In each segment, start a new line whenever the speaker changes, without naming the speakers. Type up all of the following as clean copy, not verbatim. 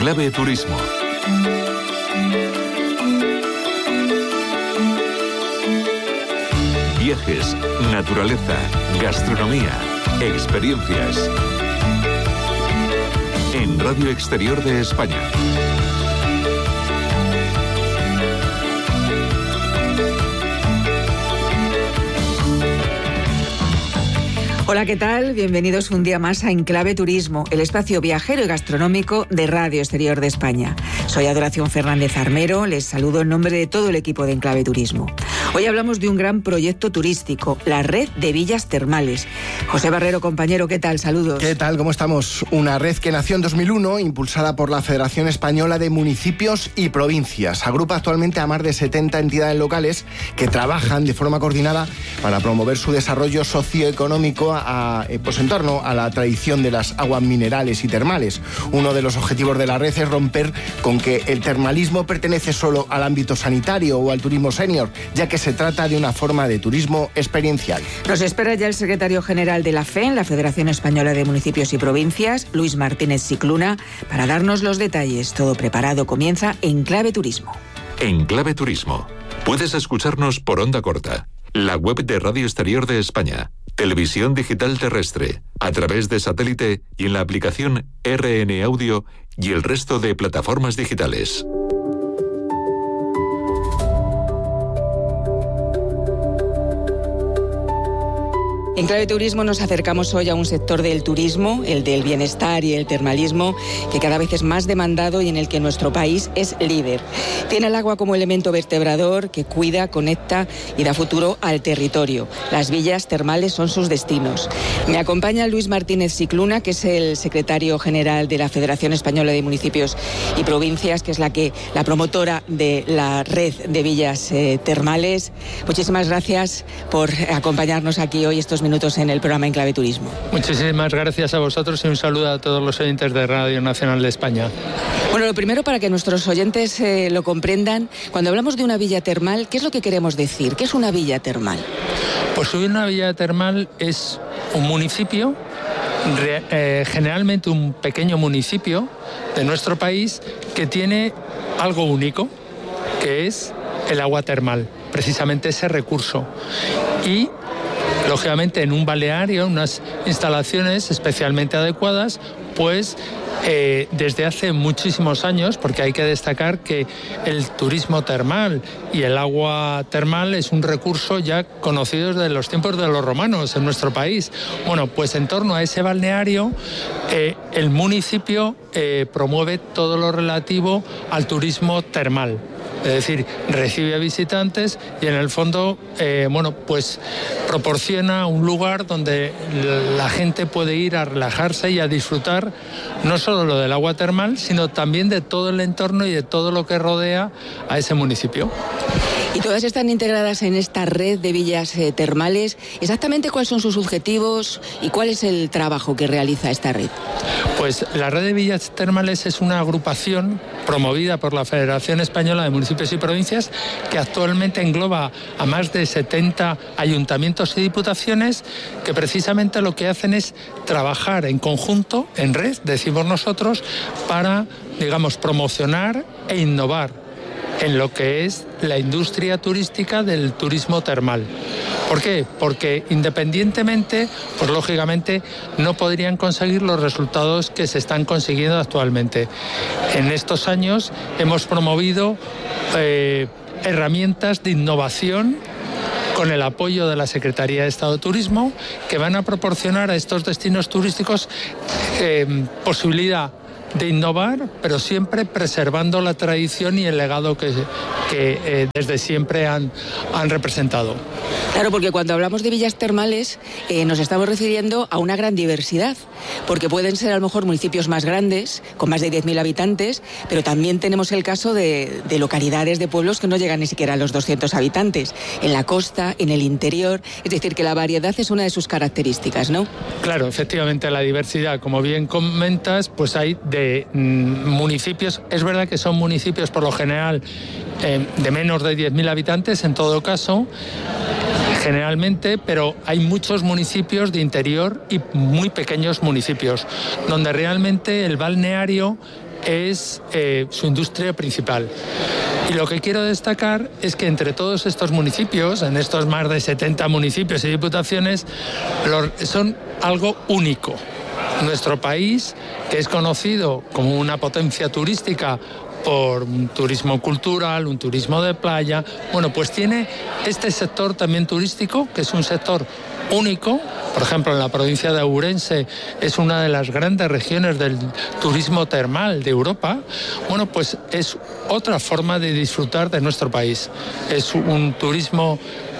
Clave Turismo. Viajes, naturaleza, gastronomía, experiencias. En Radio Exterior de España.
Hola, ¿qué tal? Bienvenidos un día más a Enclave Turismo, el espacio viajero y gastronómico de Radio Exterior de España. Soy Adoración Fernández Armero, les saludo en nombre de todo el equipo de Enclave Turismo. Hoy hablamos de un gran proyecto turístico, la Red de Villas Termales. José Barrero, compañero, ¿qué tal? Saludos.
¿Qué tal? ¿Cómo estamos? Una red que nació en 2001, impulsada por la Federación Española de Municipios y Provincias. Agrupa actualmente a más de 70 entidades locales que trabajan de forma coordinada para promover su desarrollo socioeconómico en torno a la tradición de las aguas minerales y termales. Uno de los objetivos de la red es romper con que el termalismo pertenece solo al ámbito sanitario o al turismo senior, ya que se trata de una forma de turismo experiencial.
Nos espera ya el secretario general de la FEN, la Federación Española de Municipios y Provincias, Luis Martínez Scicluna, para darnos los detalles. Todo preparado, comienza Enclave Turismo.
Enclave Turismo. Puedes escucharnos por onda corta, la web de Radio Exterior de España, televisión digital terrestre, a través de satélite y en la aplicación RN Audio y el resto de plataformas digitales.
En Clave Turismo nos acercamos hoy a un sector del turismo, el del bienestar y el termalismo, que cada vez es más demandado y en el que nuestro país es líder. Tiene el agua como elemento vertebrador que cuida, conecta y da futuro al territorio. Las villas termales son sus destinos. Me acompaña Luis Martínez Scicluna, que es el secretario general de la Federación Española de Municipios y Provincias, que es la promotora de la red de villas termales. Muchísimas gracias por acompañarnos aquí hoy estos minutos en el programa Enclave Turismo.
Muchísimas gracias a vosotros y un saludo a todos los oyentes de Radio Nacional de España.
Bueno, lo primero, para que nuestros oyentes lo comprendan, cuando hablamos de una villa termal, ¿qué es lo que queremos decir? ¿Qué es una villa termal?
Pues una villa termal es un municipio, generalmente un pequeño municipio de nuestro país, que tiene algo único, que es el agua termal, precisamente ese recurso. Y lógicamente en un balneario, unas instalaciones especialmente adecuadas, pues desde hace muchísimos años, porque hay que destacar que el turismo termal y el agua termal es un recurso ya conocido desde los tiempos de los romanos en nuestro país. Bueno, pues en torno a ese balneario, el municipio promueve todo lo relativo al turismo termal. Es decir, recibe a visitantes y en el fondo, pues proporciona un lugar donde la gente puede ir a relajarse y a disfrutar no solo lo del agua termal, sino también de todo el entorno y de todo lo que rodea a ese municipio.
Y todas están integradas en esta red de villas termales. ¿Exactamente cuáles son sus objetivos y cuál es el trabajo que realiza esta red?
Pues la red de villas termales es una agrupación promovida por la Federación Española de Municipios y Provincias que actualmente engloba a más de 70 ayuntamientos y diputaciones que precisamente lo que hacen es trabajar en conjunto, en red, decimos nosotros, para, promocionar e innovar en lo que es la industria turística del turismo termal. ¿Por qué? Porque independientemente, pues lógicamente no podrían conseguir los resultados que se están consiguiendo actualmente. En estos años hemos promovido herramientas de innovación con el apoyo de la Secretaría de Estado de Turismo, que van a proporcionar a estos destinos turísticos posibilidad de innovar, pero siempre preservando la tradición y el legado que desde siempre han representado.
Claro, porque cuando hablamos de villas termales nos estamos refiriendo a una gran diversidad, porque pueden ser a lo mejor municipios más grandes, con más de 10.000 habitantes, pero también tenemos el caso de localidades, de pueblos que no llegan ni siquiera a los 200 habitantes, en la costa, en el interior, es decir, que la variedad es una de sus características, ¿no?
Claro, efectivamente, la diversidad, como bien comentas, pues hay de municipios, es verdad que son municipios por lo general de menos de 10.000 habitantes en todo caso, generalmente, pero hay muchos municipios de interior y muy pequeños municipios, donde realmente el balneario es su industria principal. Y lo que quiero destacar es que entre todos estos municipios, en estos más de 70 municipios y diputaciones, son algo único. Nuestro país, que es conocido como una potencia turística por un turismo cultural, un turismo de playa, bueno, pues tiene este sector también turístico, que es un sector único. Por ejemplo, en la provincia de Ourense es una de las grandes regiones del turismo termal de Europa. Bueno, pues es otra forma de disfrutar de nuestro país. Es un turismo,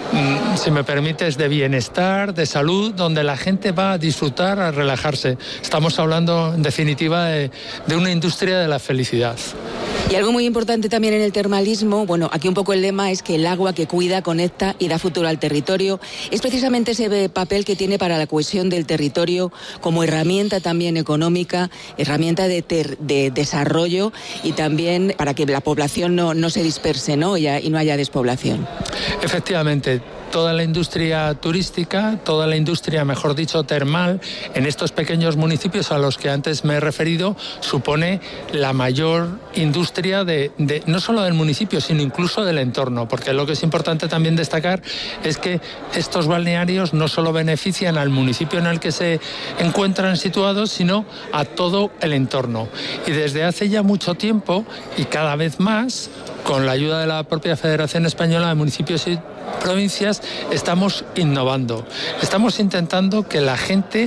si me permites, de bienestar, de salud, donde la gente va a disfrutar, a relajarse. Estamos hablando, en definitiva, de una industria de la felicidad.
Y algo muy importante también en el termalismo, bueno, aquí un poco el lema es que el agua que cuida, conecta y da futuro al territorio es precisamente ese papel que tiene para la cohesión del territorio como herramienta también económica, herramienta de desarrollo y también para que la población no se disperse, ¿no? Y no haya despoblación.
Efectivamente. Toda la industria turística, toda la industria, mejor dicho, termal, en estos pequeños municipios a los que antes me he referido, supone la mayor industria no solo del municipio, sino incluso del entorno, porque lo que es importante también destacar es que estos balnearios no solo benefician al municipio en el que se encuentran situados, sino a todo el entorno. Y desde hace ya mucho tiempo, y cada vez más, con la ayuda de la propia Federación Española de Municipios y Provincias, estamos innovando. Estamos intentando que la gente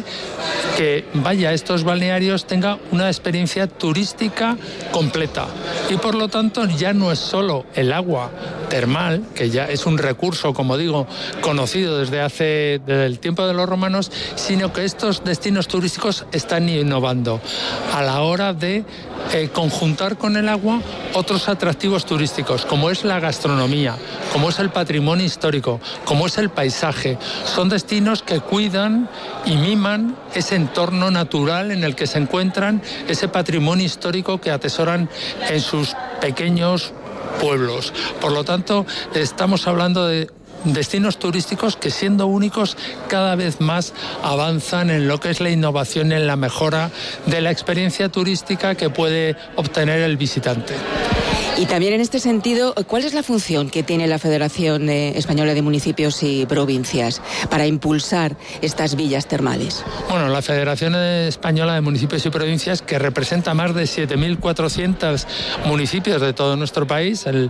que vaya a estos balnearios tenga una experiencia turística completa. Y por lo tanto ya no es solo el agua termal, que ya es un recurso, como digo, conocido desde el tiempo de los romanos, sino que estos destinos turísticos están innovando a la hora de conjuntar con el agua otros atractivos turísticos, como es la gastronomía, como es el patrimonio histórico, como es el paisaje. Son destinos que cuidan y miman ese entorno natural en el que se encuentran, ese patrimonio histórico que atesoran en sus pequeños pueblos. Por lo tanto, estamos hablando de destinos turísticos que, siendo únicos, cada vez más avanzan en lo que es la innovación, en la mejora de la experiencia turística que puede obtener el visitante.
Y también en este sentido, ¿cuál es la función que tiene la Federación Española de Municipios y Provincias para impulsar estas villas termales? Bueno,
la Federación Española de Municipios y Provincias, que representa más de 7.400 municipios de todo nuestro país, el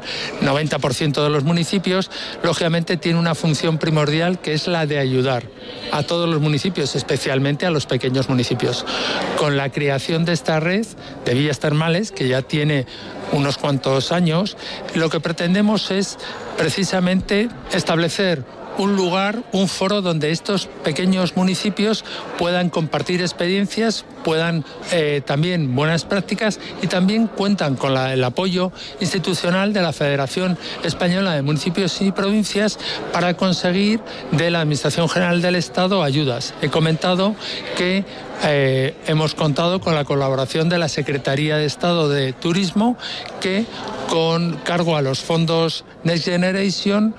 90% de los municipios, lógicamente tiene una función primordial, que es la de ayudar a todos los municipios, especialmente a los pequeños municipios. Con la creación de esta red de villas termales, que ya tiene unos cuantos años, lo que pretendemos es precisamente establecer un lugar, un foro donde estos pequeños municipios puedan compartir experiencias, puedan también buenas prácticas, y también cuentan con el apoyo institucional de la Federación Española de Municipios y Provincias para conseguir de la Administración General del Estado ayudas. He comentado que hemos contado con la colaboración de la Secretaría de Estado de Turismo, que con cargo a los fondos Next Generation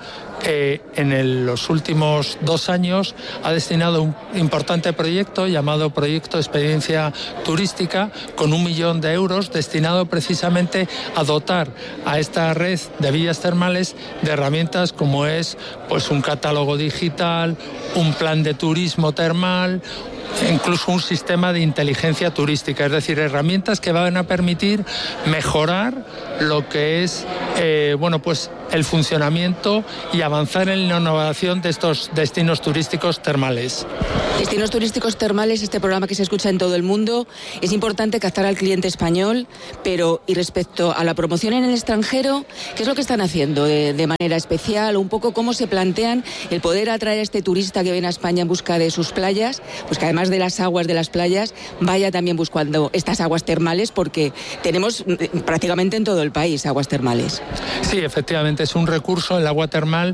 en los últimos 2 años ha destinado un importante proyecto llamado Proyecto Experiencia Turística, con 1 millón de euros, destinado precisamente a dotar a esta red de villas termales de herramientas como es pues un catálogo digital, un plan de turismo termal, incluso un sistema de inteligencia turística, es decir, herramientas que van a permitir mejorar lo que es pues el funcionamiento y avanzar en la innovación de estos destinos turísticos termales.
Destinos turísticos termales, este programa que se escucha en todo el mundo, es importante captar al cliente español, pero y respecto a la promoción en el extranjero, ¿qué es lo que están haciendo de manera especial? Un poco cómo se plantean el poder atraer a este turista que viene a España en busca de sus playas, pues que además de las aguas de las playas, vaya también buscando estas aguas termales, porque tenemos prácticamente en todo el país aguas termales.
Sí, efectivamente, es un recurso, el agua termal,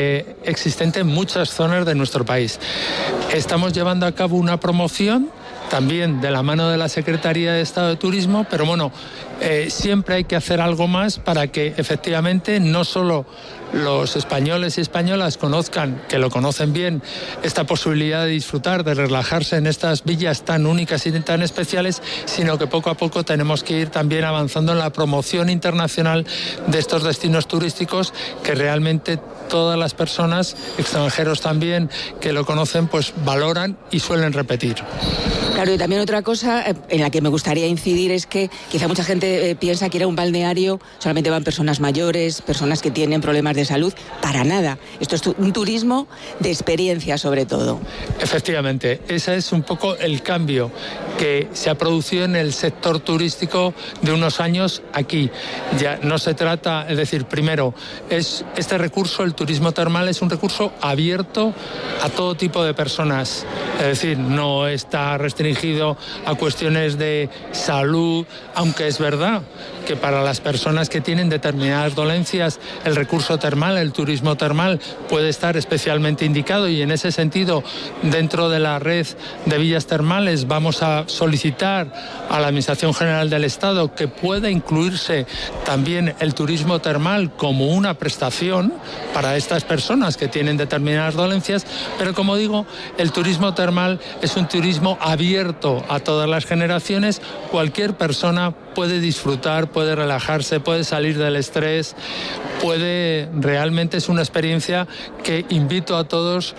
existente en muchas zonas de nuestro país. Estamos llevando a cabo una promoción también de la mano de la Secretaría de Estado de Turismo, pero bueno, siempre hay que hacer algo más para que efectivamente no solo los españoles y españolas conozcan, que lo conocen bien, esta posibilidad de disfrutar, de relajarse en estas villas tan únicas y tan especiales, sino que poco a poco tenemos que ir también avanzando en la promoción internacional de estos destinos turísticos que realmente todas las personas, extranjeros también, que lo conocen, pues valoran y suelen repetir.
Claro, y también otra cosa en la que me gustaría incidir es que quizá mucha gente piensa que ir a un balneario solamente van personas mayores, personas que tienen problemas de salud. Para nada. Esto es un turismo de experiencia, sobre todo.
Efectivamente, ese es un poco el cambio que se ha producido en el sector turístico de unos años aquí. Ya no se trata, es decir, primero, este recurso, el turismo termal, es un recurso abierto a todo tipo de personas. Es decir, no está restringido a cuestiones de salud, aunque es verdad que para las personas que tienen determinadas dolencias el recurso termal, el turismo termal puede estar especialmente indicado, y en ese sentido dentro de la red de villas termales vamos a solicitar a la Administración General del Estado que pueda incluirse también el turismo termal como una prestación para estas personas que tienen determinadas dolencias, pero como digo, el turismo termal es un turismo abierto a todas las generaciones. Cualquier persona puede disfrutar, puede relajarse, puede salir del estrés, realmente es una experiencia que invito a todos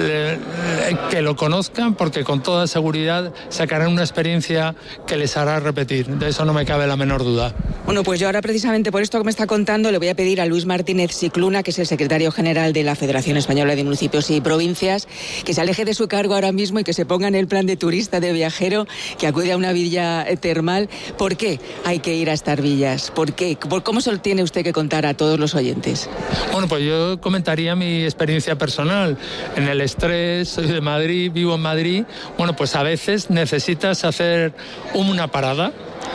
que lo conozcan, porque con toda seguridad sacarán una experiencia que les hará repetir. De eso no me cabe la menor duda.
Bueno, pues yo ahora precisamente por esto que me está contando le voy a pedir a Luis Martínez Scicluna, que es el secretario general de la Federación Española de Municipios y Provincias, que se aleje de su cargo ahora mismo y que se ponga en el plan de turista, de viajero, que acude a una villa termal. ¿Por qué hay que ir a estas villas? ¿Por qué? ¿Cómo se lo tiene usted que contar a todos los oyentes?
Bueno, pues yo comentaría mi experiencia personal. En el estrés, soy de Madrid, vivo en Madrid. Bueno, pues a veces necesitas hacer una parada.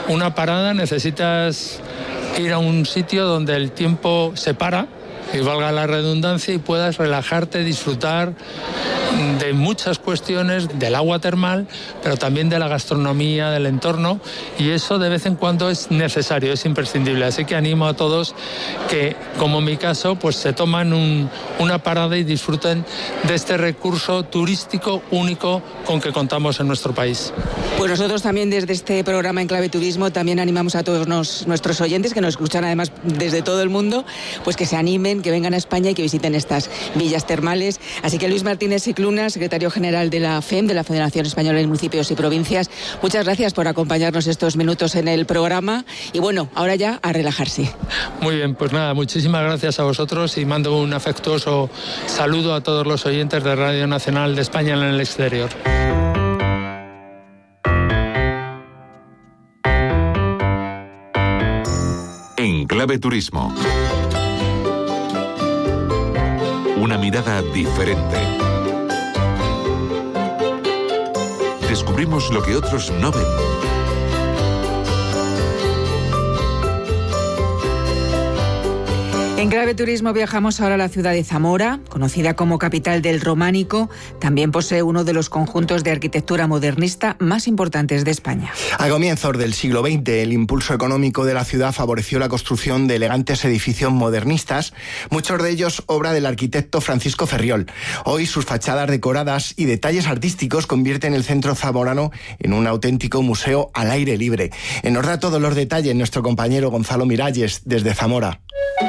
Necesitas ir a un sitio donde el tiempo se para, y valga la redundancia, y puedas relajarte, disfrutar de muchas cuestiones del agua termal, pero también de la gastronomía, del entorno, y eso de vez en cuando es necesario, es imprescindible. Así que animo a todos que, como en mi caso, pues se toman una parada y disfruten de este recurso turístico único con que contamos en nuestro país.
Pues nosotros también desde este programa En Clave Turismo también animamos a todos nuestros oyentes, que nos escuchan además desde todo el mundo, pues que se animen, que vengan a España y que visiten estas villas termales. Así que Luis Martínez Scicluna, secretario general de la FEM, de la Federación Española de Municipios y Provincias, muchas gracias por acompañarnos estos minutos en el programa, y bueno, ahora ya a relajarse.
Muy bien, pues nada, muchísimas gracias a vosotros, y mando un afectuoso saludo a todos los oyentes de Radio Nacional de España en el exterior.
En Clave Turismo. Una mirada diferente. Descubrimos lo que otros no ven.
En Clave Turismo viajamos ahora a la ciudad de Zamora, conocida como capital del románico. También posee uno de los conjuntos de arquitectura modernista más importantes de España.
A comienzos del siglo XX, el impulso económico de la ciudad favoreció la construcción de elegantes edificios modernistas, muchos de ellos obra del arquitecto Francisco Ferriol. Hoy sus fachadas decoradas y detalles artísticos convierten el centro zamorano en un auténtico museo al aire libre. Nos da todos los detalles nuestro compañero Gonzalo Miralles desde Zamora.